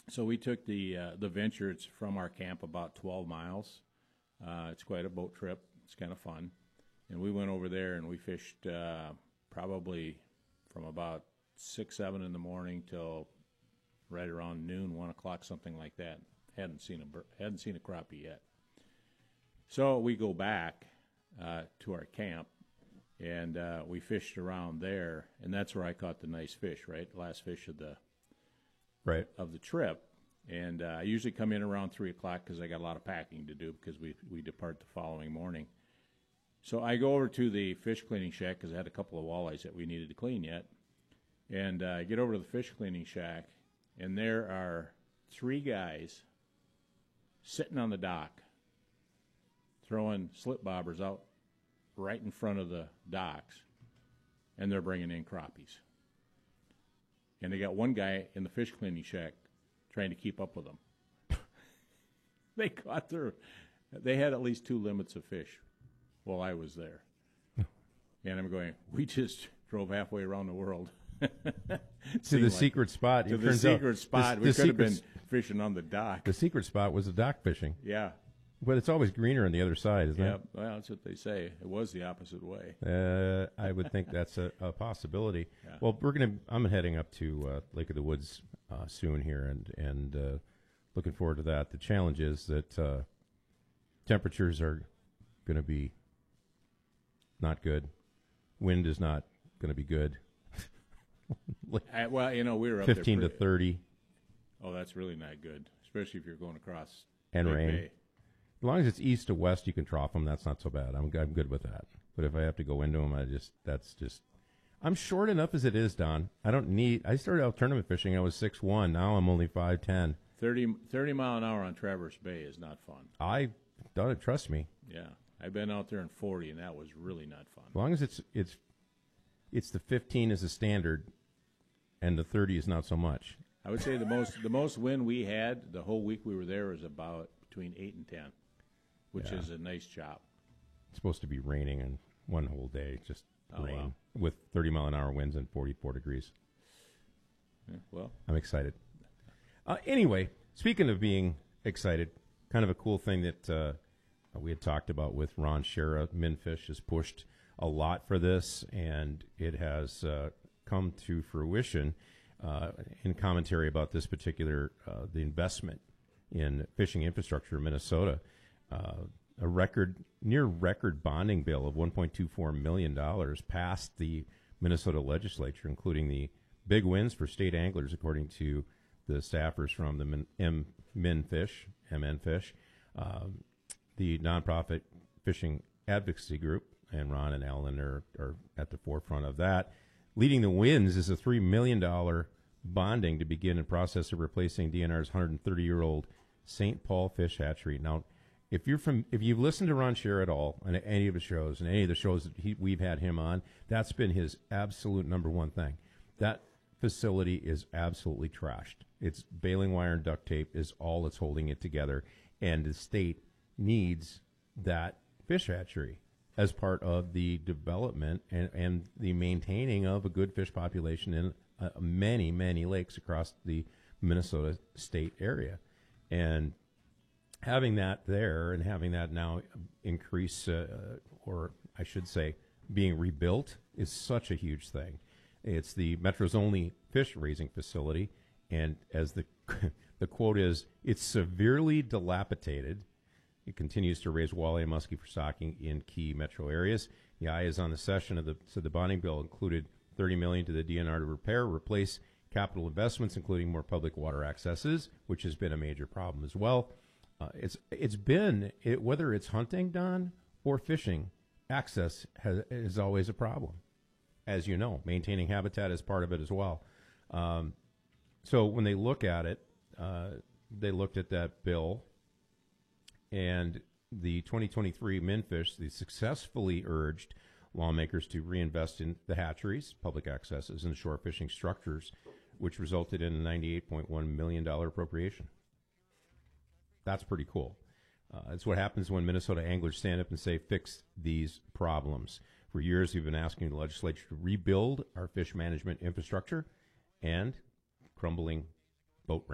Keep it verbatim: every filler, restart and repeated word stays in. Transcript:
so we took the uh, the venture. It's from our camp about twelve miles. Uh, it's quite a boat trip. It's kind of fun. And we went over there and we fished uh, probably from about six, seven in the morning till right around noon, one o'clock, something like that. Hadn't seen a hadn't seen a crappie yet. So we go back uh, to our camp, and uh, we fished around there, and that's where I caught the nice fish. Right, last fish of the right of the trip. And uh, I usually come in around three o'clock because I got a lot of packing to do because we we depart the following morning. So I go over to the fish cleaning shack because I had a couple of walleyes that we needed to clean yet. And uh, I get over to the fish cleaning shack, and there are three guys sitting on the dock throwing slip bobbers out right in front of the docks, and they're bringing in crappies. And they got one guy in the fish cleaning shack trying to keep up with them. They caught their, they had at least two limits of fish while I was there. And I'm going, we just drove halfway around the world. to the like, secret spot. To It the turns secret out spot. the- we the could have secret been s- fishing on the dock. The secret spot was the dock fishing. Yeah. But it's always greener on the other side, isn't Yeah. it? Well, that's what they say. It was the opposite way. Uh, I would think that's a, a possibility. Yeah. Well, we're gonna. I'm heading up to uh, Lake of the Woods uh, soon here, and and uh, looking forward to that. The challenge is that uh, temperatures are going to be not good. Wind is not going to be good. I, well, you know, we were up Fifteen there to pretty- thirty, Oh, that's really not good, especially if you're going across and Big rain. Bay. As long as it's east to west, you can trough them. That's not so bad. I'm I'm good with that. But if I have to go into them, I just that's just. I'm short enough as it is, Don. I don't need. I started out tournament fishing. I was six one. Now I'm only five ten. thirty, thirty mile an hour on Traverse Bay is not fun. I done it. Trust me. Yeah, I've been out there in forty, and that was really not fun. As long as it's it's it's the fifteen is a standard, and the thirty is not so much. I would say the most the most wind we had the whole week we were there was about between eight and ten, which Yeah. is a nice chop. It's supposed to be raining in one whole day, just Oh, rain wow. with thirty mile an hour winds and forty-four degrees. Yeah, well, I'm excited. Uh, anyway, speaking of being excited, kind of a cool thing that uh, we had talked about with Ron Shera. Minfish has pushed a lot for this, and it has uh, come to fruition uh, in commentary about this particular, uh, the investment in fishing infrastructure in Minnesota. Uh, a record, near record bonding bill of one point two four million dollars passed the Minnesota legislature, including the big wins for state anglers, according to the staffers from the Min, M, Minfish, M N Fish, um, the nonprofit fishing advocacy group, and Ron and Ellen are, are at the forefront of that. Leading the wins is a three million dollars bonding to begin a process of replacing D N R's one hundred thirty-year-old Saint Paul Fish Hatchery. Now, if you're from, if you've listened to Ron Shera at all on any of his shows and any of the shows that he, we've had him on, that's been his absolute number one thing. That facility is absolutely trashed. It's baling wire and duct tape is all that's holding it together, and the state needs that fish hatchery as part of the development and, and the maintaining of a good fish population in uh, many, many lakes across the Minnesota state area. And having that there and having that now increase, uh, or I should say, being rebuilt is such a huge thing. It's the Metro's only fish raising facility, and as the the quote is, it's severely dilapidated. It continues to raise walleye and muskie for stocking in key metro areas. The eye is on the session of the so the bonding bill included thirty million dollars to the D N R to repair, replace capital investments, including more public water accesses, which has been a major problem as well. Uh, it's it's been it, whether it's hunting, Don, or fishing, access has, is always a problem. As you know, maintaining habitat is part of it as well. Um, so when they look at it, uh, they looked at that bill, and the twenty twenty-three Minfish, they successfully urged lawmakers to reinvest in the hatcheries, public accesses, and shore fishing structures, which resulted in a ninety-eight point one million dollars appropriation. That's pretty cool. Uh, it's what happens when Minnesota anglers stand up and say, fix these problems. For years, we've been asking the legislature to rebuild our fish management infrastructure, and crumbling boat